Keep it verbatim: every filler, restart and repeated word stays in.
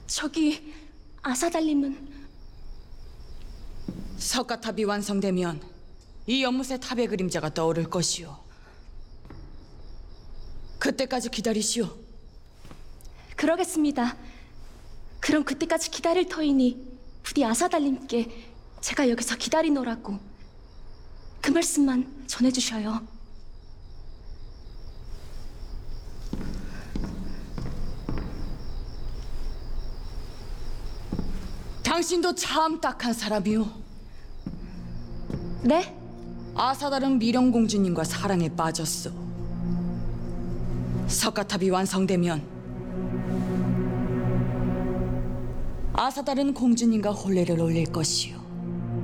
저기 아사달님은 석가탑이 완성되면 이 연못의 탑의 그림자가 떠오를 것이오. 그때까지 기다리시오. 그러겠습니다. 그럼 그때까지 기다릴 터이니 부디 아사달님께 제가 여기서 기다리노라고 그 말씀만 전해주셔요. 당신도 참 딱한 사람이오. 네? 아사달은 미령공주님과 사랑에 빠졌어. 석가탑이 완성되면 아사달은 공주님과 혼례를 올릴 것이오.